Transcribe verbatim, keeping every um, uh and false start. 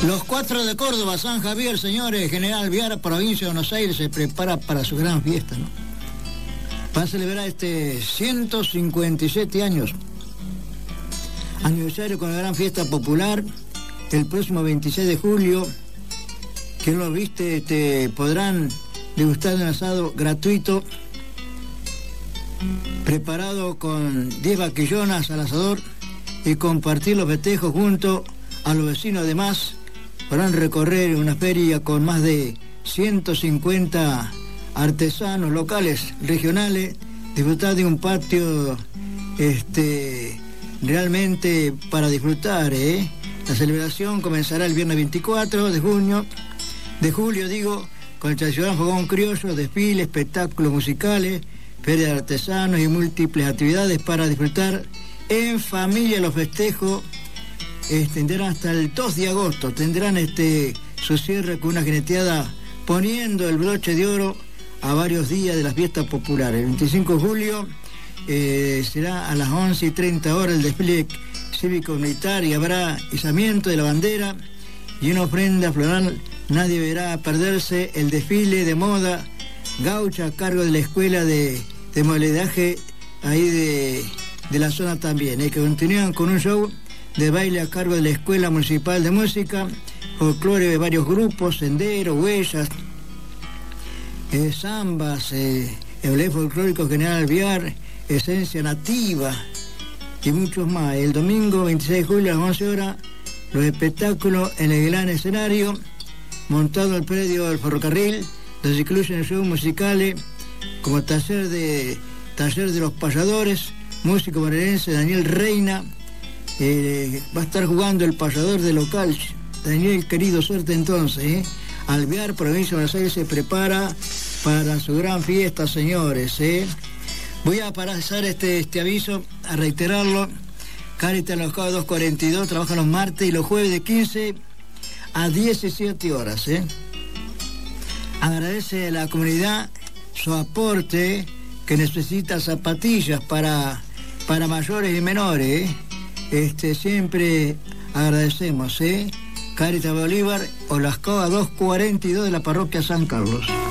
Los cuatro de Córdoba, San Javier, señores, General Viar, provincia de Buenos Aires, se prepara para su gran fiesta, ¿no? Va a celebrar este ciento cincuenta y siete años, aniversario con la gran fiesta popular, el próximo veintiséis de julio, que lo viste, te podrán degustar un asado gratuito, preparado con diez vaquillonas al asador, y compartir los festejos junto a los vecinos. Además, podrán recorrer una feria con más de ciento cincuenta artesanos locales, regionales, disfrutar de un patio este, realmente para disfrutar, ¿eh? La celebración comenzará el viernes veinticuatro de junio, de julio, digo, con el tradicional fogón criollo, desfiles, espectáculos musicales, feria de artesanos y múltiples actividades para disfrutar en familia. Los festejos tendrán hasta el dos de agosto, tendrán este, su cierre con una jineteada poniendo el broche de oro a varios días de las fiestas populares. El veinticinco de julio eh, será a las once y treinta horas el desfile cívico-militar y habrá izamiento de la bandera y una ofrenda floral. Nadie deberá perderse el desfile de moda gaucha a cargo de la escuela de, de modelaje ahí de, de la zona también, eh, que continúan con un show de baile a cargo de la Escuela Municipal de Música, folclore de varios grupos, sendero, huellas, eh, zambas, eh, el ballet folclórico General Viar, esencia nativa y muchos más. El domingo veintiséis de julio a las once horas, los espectáculos en el gran escenario montado al predio del ferrocarril, donde incluyen shows musicales como taller de, taller de los payadores, músico bonaerense Daniel Reina. Eh, va a estar jugando el payador de local, Daniel, querido, suerte entonces, ¿eh? Alvear, provincia de Buenos Aires, se prepara para su gran fiesta, señores, ¿eh? Voy a pasar este, este aviso, a reiterarlo. Cáritas Alojado doscientos cuarenta y dos trabaja los martes y los jueves de quince a diecisiete horas, ¿eh? Agradece a la comunidad su aporte, que necesita zapatillas para, para mayores y menores, ¿eh? Este, siempre agradecemos, ¿eh? Cáritas Bolívar, Olascoa doscientos cuarenta y dos de la parroquia San Carlos.